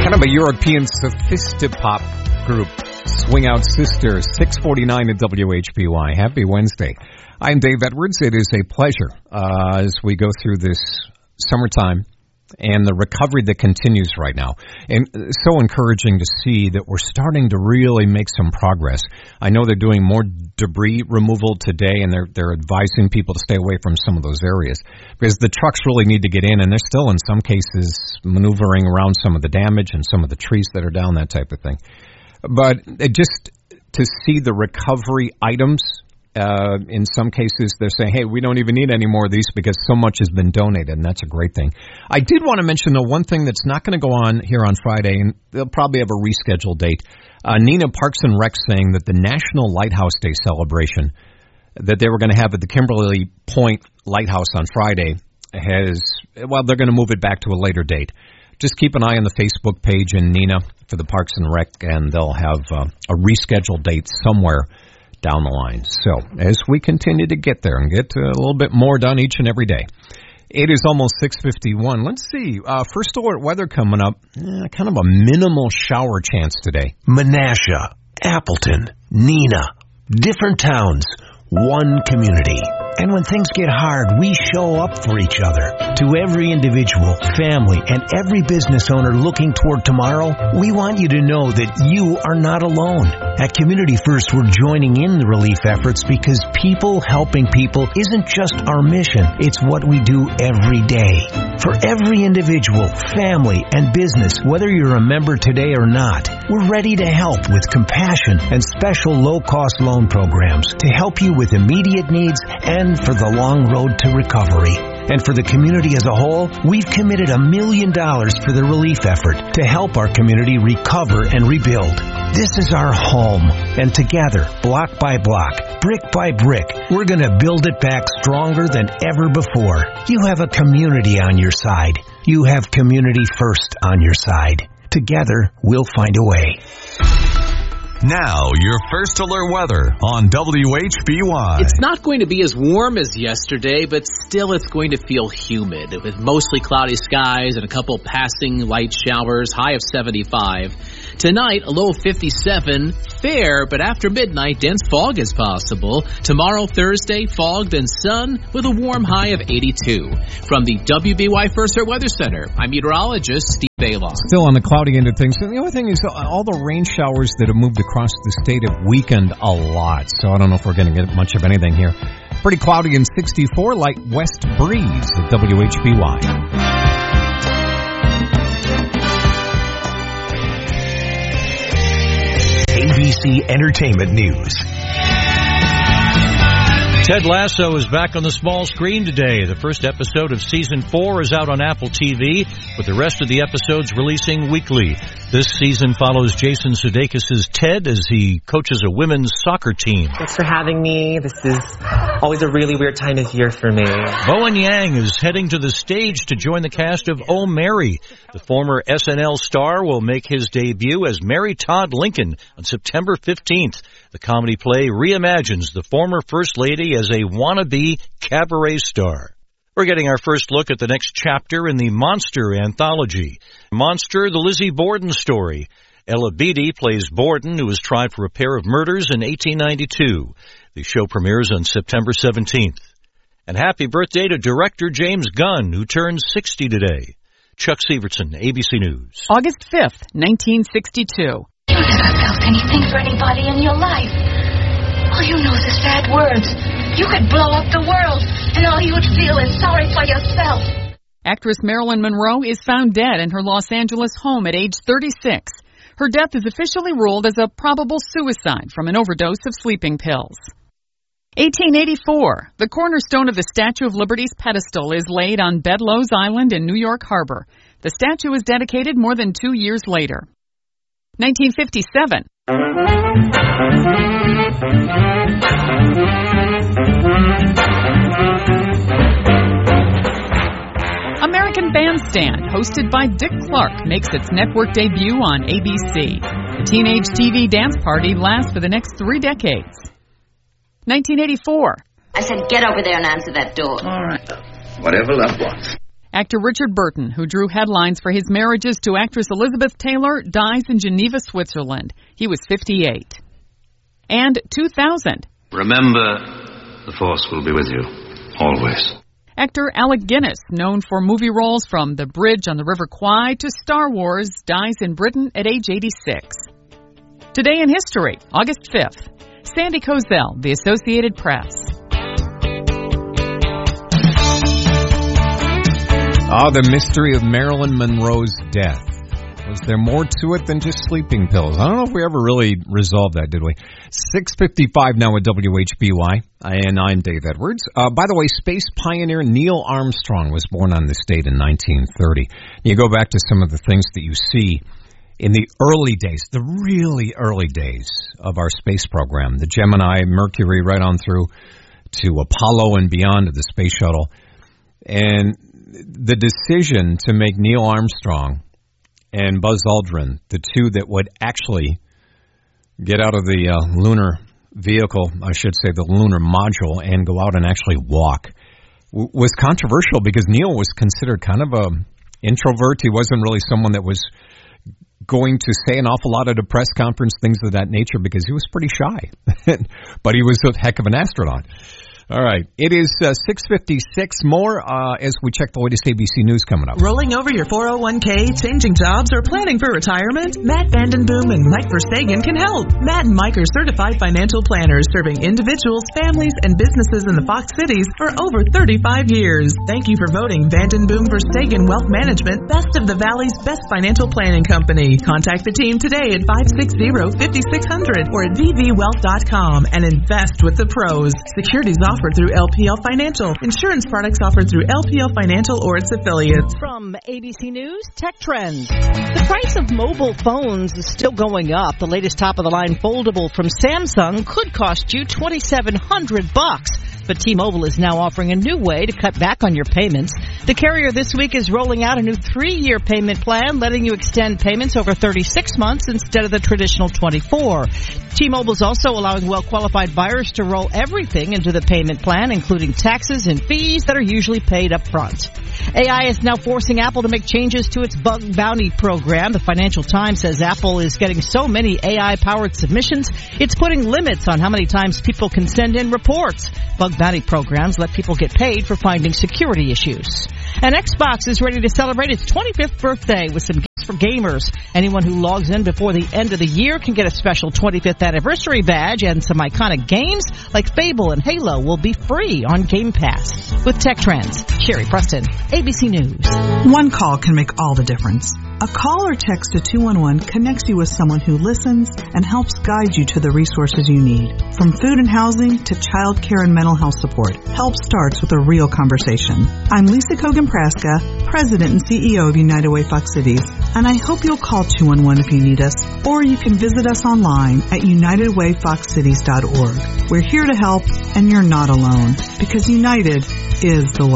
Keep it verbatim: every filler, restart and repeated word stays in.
Kind of a European sophistopop group. Swing Out Sister, six forty-nine at W H B Y. Happy Wednesday. I'm Dave Edwards. It is a pleasure uh, as we go through this summertime and the recovery that continues right now. And so encouraging to see that we're starting to really make some progress. I know they're doing more debris removal today, and they're they're advising people to stay away from some of those areas because the trucks really need to get in, and they're still, in some cases, maneuvering around some of the damage and some of the trees that are down, that type of thing. But just to see the recovery items, Uh, in some cases, they're saying, hey, we don't even need any more of these because so much has been donated, and that's a great thing. I did want to mention, though, one thing that's not going to go on here on Friday, and they'll probably have a rescheduled date. Uh, Nina Parks and Rec saying that the National Lighthouse Day celebration that they were going to have at the Kimberly Point Lighthouse on Friday has, well, they're going to move it back to a later date. Just keep an eye on the Facebook page and Nina for the Parks and Rec, and they'll have uh, a rescheduled date somewhere down the line. So as we continue to get there and get a little bit more done each and every day. It is almost six fifty-one. Let's see. Uh, first alert weather coming up. Eh, kind of a minimal shower chance today. Menasha, Appleton, Neenah, different towns, one community. And when things get hard, we show up for each other. To every individual, family, and every business owner looking toward tomorrow, we want you to know that you are not alone. At Community First, we're joining in the relief efforts because people helping people isn't just our mission, it's what we do every day. For every individual, family, and business, whether you're a member today or not, we're ready to help with compassion and special low-cost loan programs to help you with immediate needs and for the long road to recovery. And for the community as a whole, we've committed a million dollars for the relief effort to help our community recover and rebuild. This is our home, and together, block by block, brick by brick, we're going to build it back stronger than ever before. You have a community on your side. You have Community First on your side. Together, we'll find a way. Now, your first alert weather on W H B Y. It's not going to be as warm as yesterday, but still it's going to feel humid with mostly cloudy skies and a couple passing light showers, high of seventy-five. Tonight, a low of fifty-seven, fair, but after midnight, dense fog is possible. Tomorrow, Thursday, fog, then sun with a warm high of eighty-two. From the W B Y First Alert Weather Center, I'm meteorologist Steve Baylon. Still on the cloudy end of things. And the other thing is all the rain showers that have moved across the state have weakened a lot. So I don't know if we're going to get much of anything here. Pretty cloudy and sixty-four, light west breeze at W H B Y. A B C Entertainment News. Ted Lasso is back on the small screen today. The first episode of season four is out on Apple T V, with the rest of the episodes releasing weekly. This season follows Jason Sudeikis' Ted as he coaches a women's soccer team. Thanks for having me. This is always a really weird time of year for me. Bowen Yang is heading to the stage to join the cast of Oh, Mary. The former S N L star will make his debut as Mary Todd Lincoln on September fifteenth. The comedy play reimagines the former First Lady as a wannabe cabaret star. We're getting our first look at the next chapter in the Monster anthology. Monster, the Lizzie Borden story. Ella Beatty plays Borden, who was tried for a pair of murders in eighteen ninety-two. The show premieres on September seventeenth. And happy birthday to director James Gunn, who turns sixty today. Chuck Severson, A B C News. August fifth, nineteen sixty-two. You never felt anything for anybody in your life. All you know is the sad words. You could blow up the world, and all you would feel is sorry for yourself. Actress Marilyn Monroe is found dead in her Los Angeles home at age thirty-six. Her death is officially ruled as a probable suicide from an overdose of sleeping pills. eighteen eighty-four. The cornerstone of the Statue of Liberty's pedestal is laid on Bedloes Island in New York Harbor. The statue is dedicated more than two years later. nineteen fifty-seven. American Bandstand, hosted by Dick Clark, makes its network debut on A B C. The teenage T V dance party lasts for the next three decades. nineteen eighty-four. I said, get over there and answer that door. All right. Whatever love wants. Actor Richard Burton, who drew headlines for his marriages to actress Elizabeth Taylor, dies in Geneva, Switzerland. He was fifty-eight. And two thousand. Remember, the Force will be with you, always. Actor Alec Guinness, known for movie roles from The Bridge on the River Kwai to Star Wars, dies in Britain at age eighty-six. Today in history, August fifth. Sandy Kozel, The Associated Press. Ah, the mystery of Marilyn Monroe's death. Was there more to it than just sleeping pills? I don't know if we ever really resolved that, did we? six fifty-five now at W H B Y, and I'm Dave Edwards. Uh, by the way, space pioneer Neil Armstrong was born on this date in nineteen thirty. You go back to some of the things that you see in the early days, the really early days of our space program, the Gemini, Mercury, right on through to Apollo and beyond, to the space shuttle. And the decision to make Neil Armstrong and Buzz Aldrin, the two that would actually get out of the uh, lunar vehicle, I should say the lunar module, and go out and actually walk, w- was controversial because Neil was considered kind of a introvert. He wasn't really someone that was going to say an awful lot at a press conference, things of that nature, because he was pretty shy. But he was a heck of an astronaut. All right. It is uh, six fifty-six. More uh, as we check the latest A B C News coming up. Rolling over your four oh one k, changing jobs, or planning for retirement? Matt Vandenboom and Mike Verstegen can help. Matt and Mike are certified financial planners serving individuals, families, and businesses in the Fox Cities for over thirty-five years. Thank you for voting Vandenboom Verstegen Wealth Management Best of the Valley's best financial planning company. Contact the team today at five six zero, five six zero zero or at v v wealth dot com and invest with the pros. Securities offered offered through L P L Financial. Insurance products offered through L P L Financial or its affiliates. From A B C News, Tech Trends. The price of mobile phones is still going up. The latest top-of-the-line foldable from Samsung could cost you twenty-seven hundred bucks. But T-Mobile is now offering a new way to cut back on your payments. The carrier this week is rolling out a new three-year payment plan, letting you extend payments over thirty-six months instead of the traditional twenty-four. T-Mobile is also allowing well-qualified buyers to roll everything into the payment plan, including taxes and fees that are usually paid up front. A I is now forcing Apple to make changes to its bug bounty program. The Financial Times says Apple is getting so many A I-powered submissions, it's putting limits on how many times people can send in reports. Bug bounty programs let people get paid for finding security issues. And Xbox is ready to celebrate its twenty-fifth birthday with some gifts for gamers. Anyone who logs in before the end of the year can get a special twenty-fifth anniversary badge, and some iconic games like Fable and Halo will be free on Game Pass. With Tech Trends, Sherry Preston, A B C News. One call can make all the difference. A call or text to two one one connects you with someone who listens and helps guide you to the resources you need. From food and housing to child care and mental health support, help starts with a real conversation. I'm Lisa Kogan-Praska, President and C E O of United Way Fox Cities, and I hope you'll call two one one if you need us, or you can visit us online at united way fox cities dot org. We're here to help, and you're not alone, because United is the way.